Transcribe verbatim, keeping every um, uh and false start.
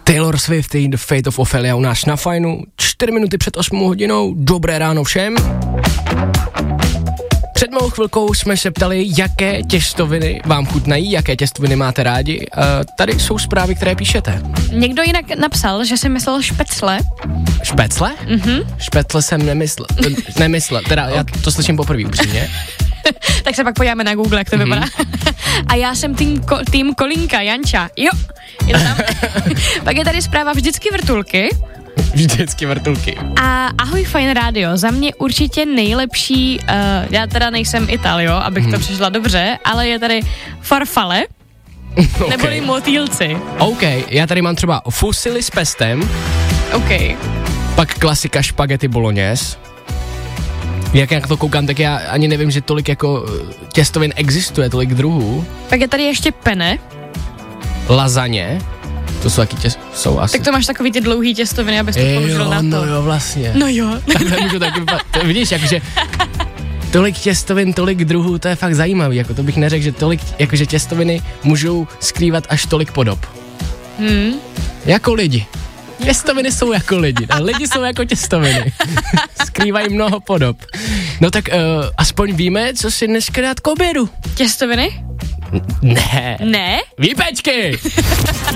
Taylor Swift, The Fate of Ophelia u nás na Fajnu, čtyři minuty před osmou hodinou, dobré ráno všem. Před malou chvilkou jsme se ptali, jaké těstoviny vám chutnají, jaké těstoviny máte rádi. Uh, tady jsou zprávy, které píšete. Někdo jinak napsal, že si myslel špecle. Špecle? Mhm. Špecle jsem nemyslel, nemyslel, teda okay. Já to slyším poprvé upřímně. Tak se pak podíváme na Google, jak to mm-hmm. vypadá. A já jsem tým, ko, tým Kolínka, Janča. Jo, je to tam. Pak je tady zpráva vždycky vrtulky. Vždycky vrtulky. A ahoj Fajn rádio, za mě určitě nejlepší, uh, já teda nejsem Ital, jo, abych hmm. to přišla dobře, ale je tady farfale, okay. neboli motýlci. OK, já tady mám třeba fusily s pestem. OK. Pak klasika špagety bolognese. Jak na to koukám, tak já ani nevím, že tolik jako těstovin existuje, tolik druhů. Pak je tady ještě penne. Lazaně. To jsou taky těst, jsou asi. Tak to máš takový ty dlouhý těstoviny, abys to položil na to. No jo, vlastně. No jo. Takhle můžu taky, to, vidíš, jakože tolik těstovin, tolik druhů, to je fakt zajímavý, jako to bych neřekl, že tolik, jakože těstoviny můžou skrývat až tolik podob. Hmm. Jako lidi. Těstoviny jsou jako lidi, a lidi jsou jako těstoviny. Skrývají mnoho podob. No tak uh, aspoň víme, co si dneska dát k obědu. Těstoviny? Ne. Ne? Výpečky!